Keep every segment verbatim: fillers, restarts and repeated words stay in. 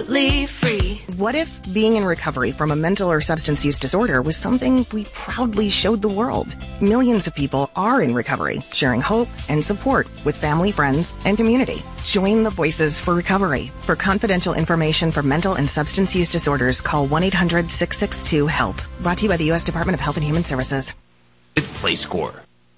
absolutely free. What if being in recovery from a mental or substance use disorder was something we proudly showed the world? Millions of people are in recovery, sharing hope and support with family, friends, and community. Join the Voices for Recovery. For confidential information for mental and substance use disorders, call one eight hundred six six two HELP. Brought to you by the U S Department of Health and Human Services. Play score.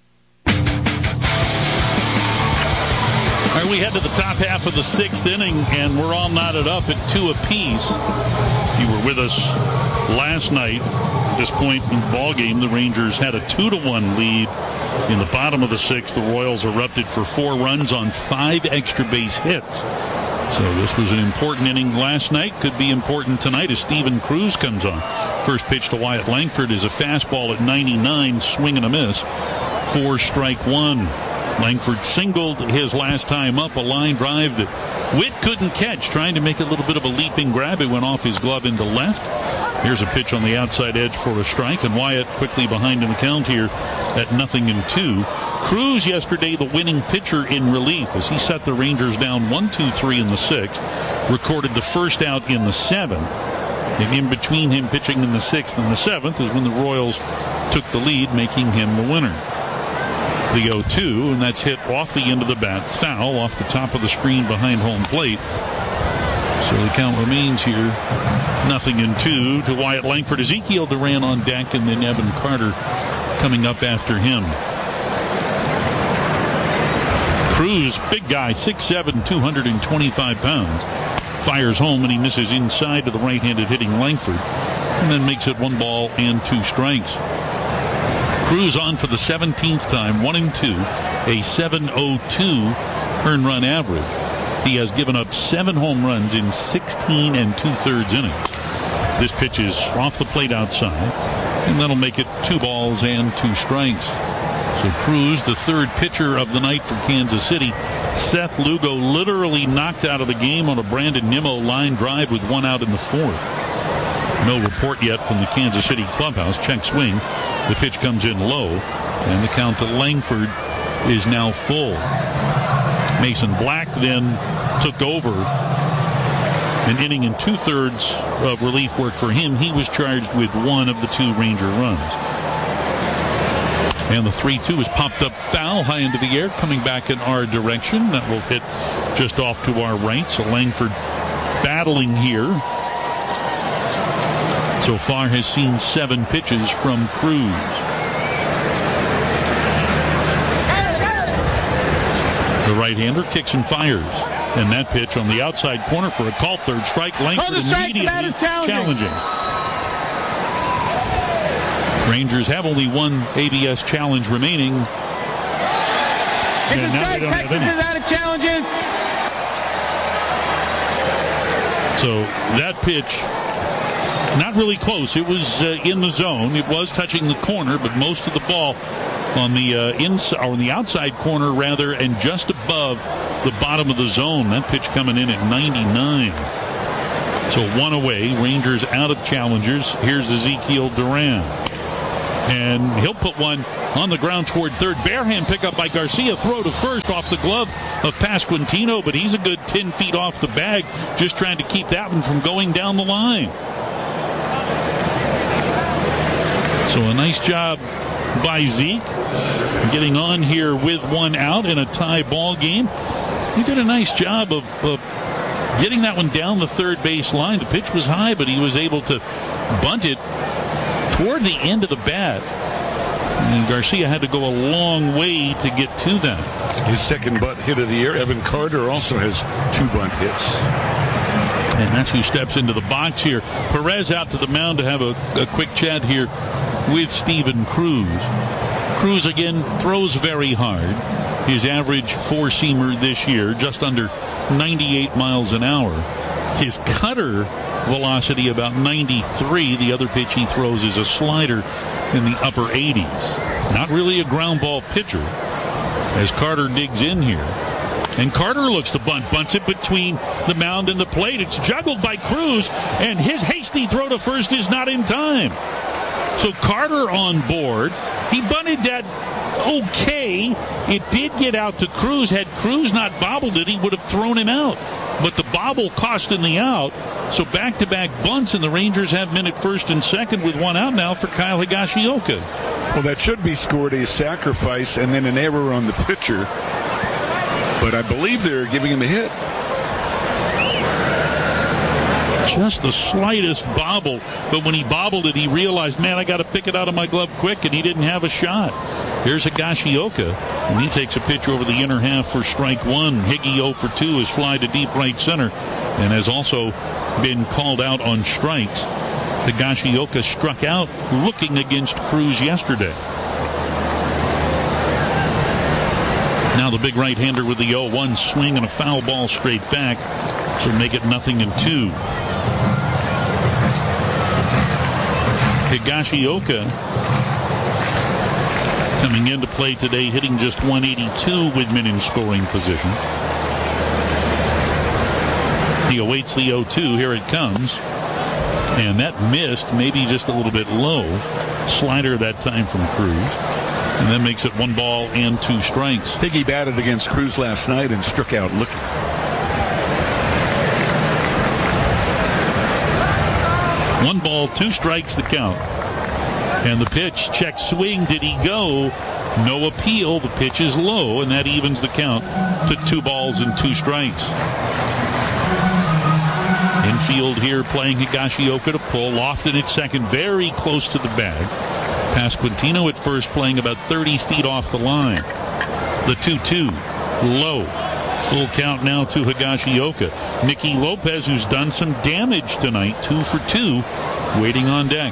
All right, we head to the top half of the sixth inning, and we're all knotted up at two apiece. You were with us last night. At this point in the ball game, the Rangers had a two to one lead in the bottom of the sixth. The Royals erupted for four runs on five extra base hits. So this was an important inning last night. Could be important tonight as Steven Cruz comes on. First pitch to Wyatt Langford is a fastball at ninety-nine, swing and a miss. Four strike one. Langford singled his last time up, a line drive that Witt couldn't catch, trying to make a little bit of a leaping grab. It went off his glove into left. Here's a pitch on the outside edge for a strike, and Wyatt quickly behind in the count here at nothing and two. Cruz yesterday the winning pitcher in relief as he set the Rangers down one two three in the sixth, recorded the first out in the seventh. And in between him pitching in the sixth and the seventh is when the Royals took the lead, making him the winner. The oh two, and that's hit off the end of the bat, foul off the top of the screen behind home plate. So the count remains here, nothing in two to Wyatt Langford. Ezekiel Duran on deck, and then Evan Carter coming up after him. Cruz, big guy, six seven, two hundred twenty-five pounds. Fires home, and he misses inside to the right-handed hitting Langford, and then makes it one ball and two strikes. Cruz on for the seventeenth time, one and two, a seven oh two earned run average. He has given up seven home runs in sixteen and two-thirds innings. This pitch is off the plate outside, and that'll make it two balls and two strikes. So Cruz, the third pitcher of the night for Kansas City. Seth Lugo literally knocked out of the game on a Brandon Nimmo line drive with one out in the fourth. No report yet from the Kansas City clubhouse. Check swing. The pitch comes in low, and the count to Langford is now full. Mason Black then took over an inning and two-thirds of relief work for him. He was charged with one of the two Ranger runs. And the three two is popped up foul high into the air, coming back in our direction. That will hit just off to our right. So Langford battling here. So far has seen seven pitches from Cruz. The right-hander kicks and fires. And that pitch on the outside corner for a called third strike. Langford immediately challenging. Rangers have only one A B S challenge remaining. And now they don't have any. Out of challenges. So that pitch, not really close. It was uh, in the zone. It was touching the corner, but most of the ball on the uh, inside, or on the outside corner rather, and just above the bottom of the zone. That pitch coming in at ninety-nine. So one away. Rangers out of challengers. Here's Ezekiel Duran. And he'll put one on the ground toward third. Barehand pickup by Garcia. Throw to first off the glove of Pasquantino, but he's a good ten feet off the bag, just trying to keep that one from going down the line. So a nice job by Zeke getting on here with one out in a tie ball game. He did a nice job of, of getting that one down the third base line. The pitch was high, but he was able to bunt it toward the end of the bat. And Garcia had to go a long way to get to that. His second bunt hit of the year. Evan Carter also has two bunt hits. And that's who steps into the box here. Perez out to the mound to have a, a quick chat here with Steven Cruz. Cruz again throws very hard. His average four-seamer this year, just under ninety-eight miles an hour. His cutter velocity about ninety-three. The other pitch he throws is a slider in the upper eighties. Not really a ground ball pitcher as Carter digs in here. And Carter looks to bunt, bunts it between the mound and the plate. It's juggled by Cruz, and his hasty throw to first is not in time. So Carter on board. He bunted that okay. It did get out to Cruz. Had Cruz not bobbled it, he would have thrown him out. but the bobble cost him the out. So back-to-back bunts, and the Rangers have men at first and second with one out now for Kyle Higashioka. Well, that should be scored a sacrifice and then an error on the pitcher. But I believe they're giving him a hit. Just the slightest bobble. But when he bobbled it, he realized, man, I got to pick it out of my glove quick, and he didn't have a shot. Here's Higashioka, and he takes a pitch over the inner half for strike one. Higgy oh for two is fly to deep right center and has also been called out on strikes. Higashioka struck out looking against Cruz yesterday. Now the big right-hander with the oh one swing and a foul ball straight back, so make it nothing and two. Higashioka coming into play today, hitting just one eighty-two with men in scoring position. He awaits the oh two. Here it comes. And that missed, maybe just a little bit low. Slider that time from Cruz. And that makes it one ball and two strikes. Higgy batted against Cruz last night and struck out looking. One ball, two strikes the count. And the pitch, check swing, did he go? No appeal, the pitch is low, and that evens the count to two balls and two strikes. Infield here playing Higashioka to pull. Lofton at second, very close to the bag. Pasquantino at first playing about thirty feet off the line. The two two, low. Full count now to Higashioka. Nicky Lopez, who's done some damage tonight, two for two, waiting on deck.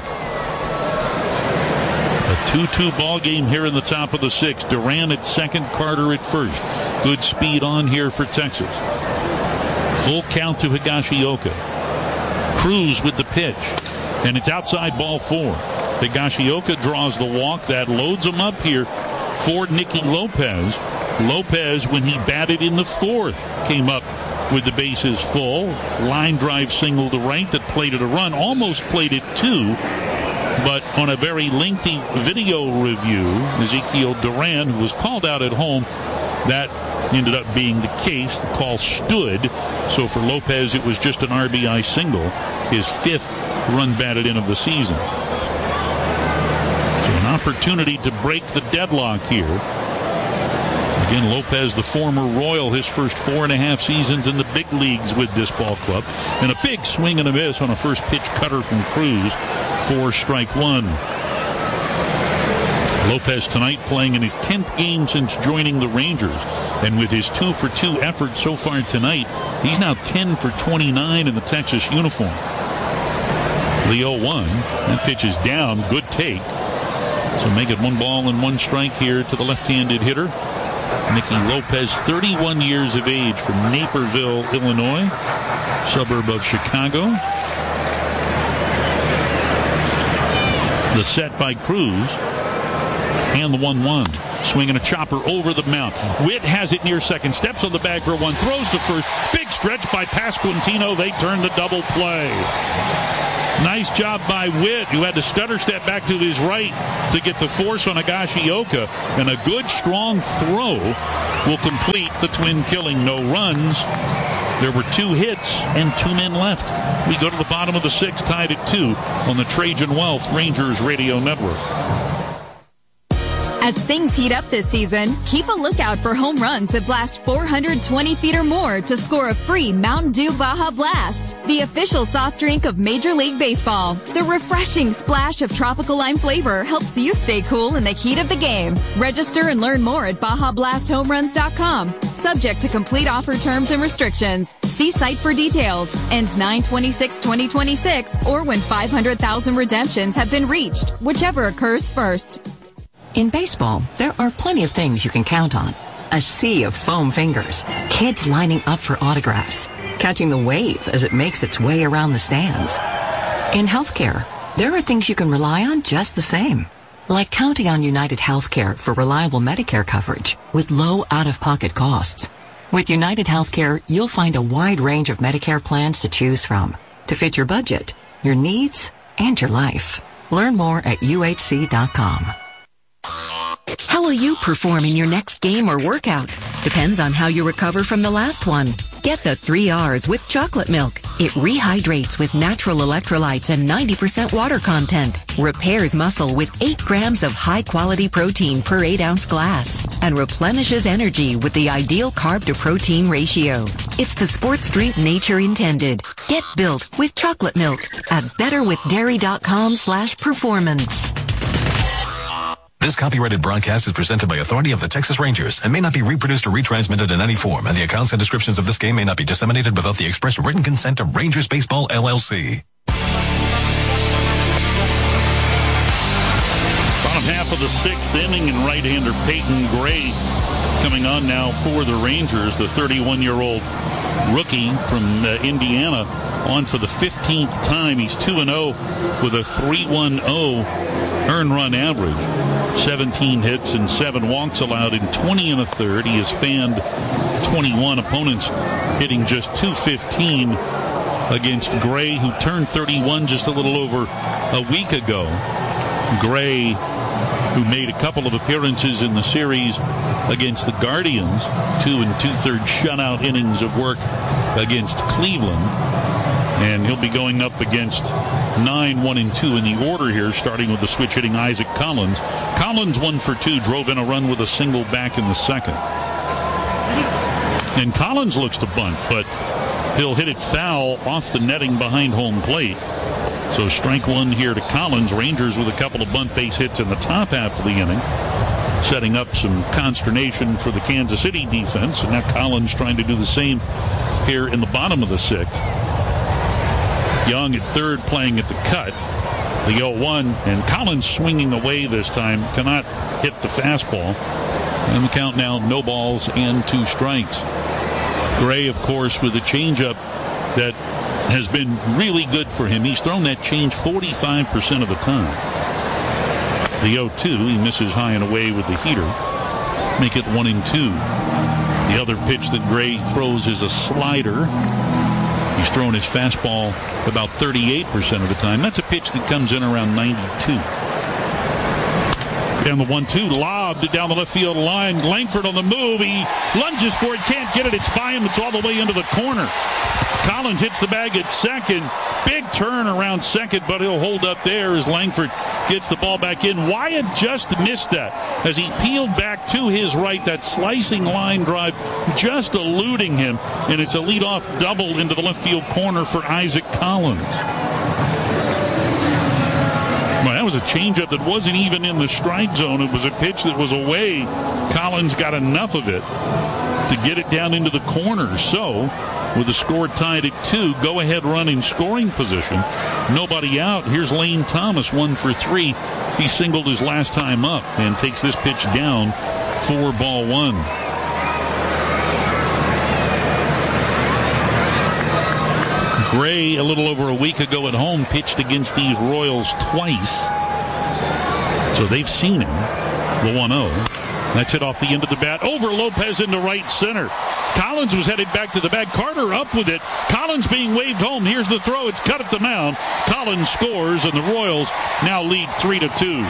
A two two ball game here in the top of the sixth. Duran at second, Carter at first. Good speed on here for Texas. Full count to Higashioka. Cruz with the pitch, and it's outside ball four. Higashioka draws the walk. That loads him up here for Nicky Lopez. Lopez, when he batted in the fourth, came up with the bases full. Line drive single to right that plated a run. Almost played it two, but on a very lengthy video review, Ezekiel Duran, who was called out at home, that ended up being the case. The call stood. So for Lopez, it was just an R B I single, his fifth run batted in of the season. So an opportunity to break the deadlock here. Again, Lopez, the former Royal, his first four and a half seasons in the big leagues with this ball club. And a big swing and a miss on a first pitch cutter from Cruz for strike one. Lopez tonight playing in his tenth game since joining the Rangers. And with his two for two effort so far tonight, he's now ten for twenty-nine in the Texas uniform. The oh one, that pitch is down, good take. So make it one ball and one strike here to the left-handed hitter. Nicky Lopez, thirty-one years of age, from Naperville, Illinois, suburb of Chicago. The set by Cruz. And the one one. Swinging a chopper over the mound. Witt has it near second. Steps on the bag for one. Throws to first. Big stretch by Pasquantino. They turn the double play. Nice job by Witt, who had to stutter step back to his right to get the force on Higashioka. And a good, strong throw will complete the twin killing. No runs. There were two hits and two men left. We go to the bottom of the sixth, tied at two on the Trajan Wealth Rangers Radio Network. As things heat up this season, keep a lookout for home runs that blast four hundred twenty feet or more to score a free Mountain Dew Baja Blast, the official soft drink of Major League Baseball. The refreshing splash of tropical lime flavor helps you stay cool in the heat of the game. Register and learn more at Baja Blast Home Runs dot com. Subject to complete offer terms and restrictions. See site for details. Ends nine twenty-six twenty twenty-six or when five hundred thousand redemptions have been reached, whichever occurs first. In baseball, there are plenty of things you can count on. A sea of foam fingers, kids lining up for autographs, catching the wave as it makes its way around the stands. In healthcare, there are things you can rely on just the same, like counting on United Healthcare for reliable Medicare coverage with low out-of-pocket costs. With United Healthcare, you'll find a wide range of Medicare plans to choose from to fit your budget, your needs, and your life. Learn more at U H C dot com. How will you perform in your next game or workout? Depends on how you recover from the last one. Get the three R's with chocolate milk. It rehydrates with natural electrolytes and ninety percent water content. Repairs muscle with eight grams of high-quality protein per eight ounce glass. And replenishes energy with the ideal carb-to-protein ratio. It's the sports drink nature intended. Get built with chocolate milk at betterwithdairy.com slash performance. This copyrighted broadcast is presented by authority of the Texas Rangers and may not be reproduced or retransmitted in any form, and the accounts and descriptions of this game may not be disseminated without the express written consent of Rangers Baseball, L L C. Bottom half of the sixth inning, and right-hander Peyton Gray coming on now for the Rangers, the thirty-one-year-old rookie from uh, Indiana, on for the fifteenth time. He's two and oh with a three point ten earned run average. seventeen hits and seven walks allowed in twenty and a third. He has fanned twenty-one opponents, hitting just two fifteen against Gray, who turned thirty-one just a little over a week ago. Gray, who made a couple of appearances in the series against the Guardians, two and two-thirds shutout innings of work against Cleveland. And he'll be going up against nine, one, and two in the order here, starting with the switch-hitting Isaac Collins. Collins, one for two, drove in a run with a single back in the second. And Collins looks to bunt, but he'll hit it foul off the netting behind home plate. So strike one here to Collins. Rangers with a couple of bunt base hits in the top half of the inning, setting up some consternation for the Kansas City defense. And now Collins trying to do the same here in the bottom of the sixth. Young at third, playing at the cut. The oh one, and Collins swinging away this time, cannot hit the fastball. And the count now, no balls and two strikes. Gray, of course, with a changeup that has been really good for him. He's thrown that change forty-five percent of the time. The oh two, he misses high and away with the heater. Make it one and two. The other pitch that Gray throws is a slider. He's thrown his fastball about thirty-eight percent of the time. That's a pitch that comes in around ninety-two. And the one two lobbed down the left field line. Langford on the move. He lunges for it, can't get it. It's by him. It's all the way into the corner. Collins hits the bag at second. Big turn around second, but he'll hold up there as Langford gets the ball back in. Wyatt just missed that as he peeled back to his right. That slicing line drive just eluding him, and it's a leadoff double into the left field corner for Isaac Collins. Well, that was a changeup that wasn't even in the strike zone. It was a pitch that was away. Collins got enough of it to get it down into the corner. So, with the score tied at two, go-ahead run in scoring position. Nobody out. Here's Lane Thomas, one for three. He singled his last time up and takes this pitch down for ball one. Gray, a little over a week ago at home, pitched against these Royals twice. So they've seen him. The one oh. That's hit off the end of the bat. Over Lopez into right center. Collins was headed back to the bag. Carter up with it. Collins being waved home. Here's the throw. It's cut at the mound. Collins scores, and the Royals now lead three to two.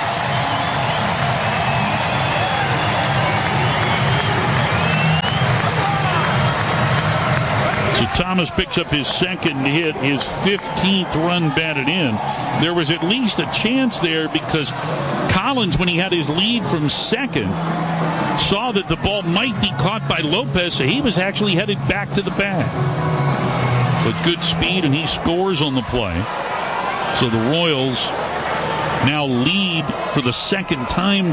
So Thomas picks up his second hit, his fifteenth run batted in. There was at least a chance there because Collins, when he had his lead from second, saw that the ball might be caught by Lopez, so he was actually headed back to the bag. So good speed, and he scores on the play. So the Royals now lead for the second time